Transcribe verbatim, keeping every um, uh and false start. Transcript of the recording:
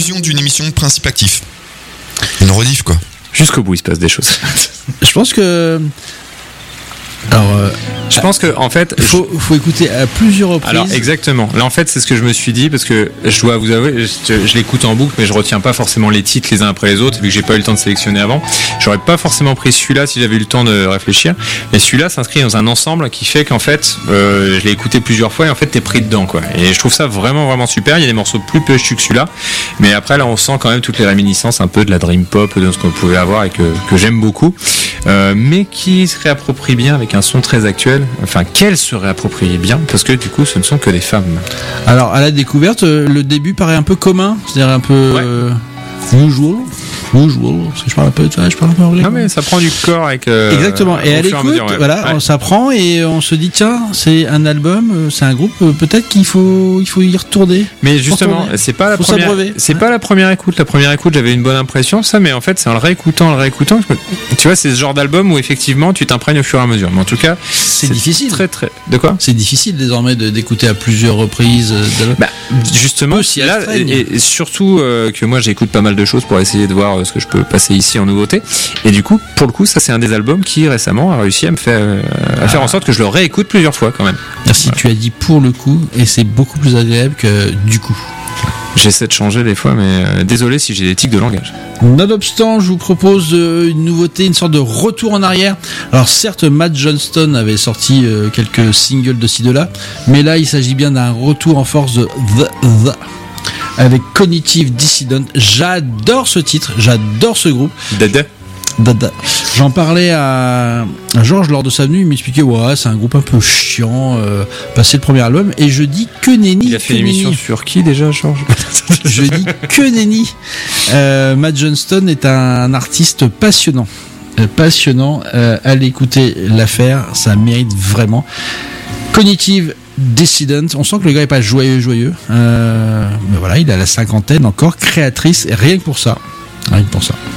rediffusion d'une émission de Principe Actif. Une rediff, quoi. Jusqu'au bout, il se passe des choses. Je pense que. Alors, euh, je pense que en fait, il faut, je... faut écouter à plusieurs reprises. Alors exactement. Là en fait, c'est ce que je me suis dit parce que je dois vous avouer, je, je l'écoute en boucle, mais je retiens pas forcément les titres les uns après les autres vu que j'ai pas eu le temps de sélectionner avant. J'aurais pas forcément pris celui-là si j'avais eu le temps de réfléchir. Mais celui-là s'inscrit dans un ensemble qui fait qu'en fait, euh, je l'ai écouté plusieurs fois et en fait, t'es pris dedans quoi. Et je trouve ça vraiment vraiment super. Il y a des morceaux plus pêchus que celui-là, mais après là, on sent quand même toutes les réminiscences un peu de la dream pop, de ce qu'on pouvait avoir et que que j'aime beaucoup, euh, mais qui se réapproprie bien avec un son très actuel, enfin qu'elle se réapproprie bien, parce que du coup ce ne sont que des femmes. Alors à la découverte, le début paraît un peu commun, c'est-à-dire un peu ouais. euh, usual, usual, parce que je parle un peu, tu vois, je parle un peu anglais. Non mais ça prend du corps avec. Euh, Exactement. Et à l'écoute, mesure, ouais. voilà, ouais. ça prend et on se dit tiens, c'est un album, c'est un groupe, peut-être qu'il faut, il faut y retourner. Mais justement, c'est pas la première, c'est ouais. pas la première écoute. La première écoute, j'avais une bonne impression, ça, mais en fait, c'est en le réécoutant, en le réécoutant, me... tu vois, c'est ce genre d'album où effectivement, tu t'imprègnes au fur et à mesure. Mais en tout cas, c'est, c'est difficile. Très très. De quoi ? C'est difficile désormais de, d'écouter à plusieurs reprises. De... Bah, justement, là, et, et surtout euh, que moi, j'écoute pas mal de choses pour essayer de voir ce que je peux passer ici en nouveauté. Et du coup, pour le coup, ça c'est un des albums qui récemment a réussi à me faire, euh, à ah. faire en sorte que je le réécoute plusieurs fois quand même. Merci, voilà. Tu as dit pour le coup, et c'est beaucoup plus agréable que du coup. J'essaie de changer des fois, mais euh, désolé si j'ai des tics de langage. Nonobstant, je vous propose euh, une nouveauté, une sorte de retour en arrière. Alors certes, Matt Johnston avait sorti euh, quelques singles de ci de là, mais là il s'agit bien d'un retour en force de The The. Avec Cognitive Dissident. J'adore ce titre, j'adore ce groupe. Dada. Dada. J'en parlais à, à Georges lors de sa venue, il m'expliquait ouais, c'est un groupe un peu chiant, euh, passé le premier album, et je dis que nenni. Il a fait une émission sur qui déjà, Georges? Je dis que nenni. Euh, Matt Johnston est un artiste passionnant. Euh, passionnant. Euh, allez écouter l'affaire, ça mérite vraiment. Cognitive Dissident, on sent que le gars est pas joyeux joyeux, euh, mais voilà, il a la cinquantaine encore, créatrice, et rien que pour ça, rien que pour ça.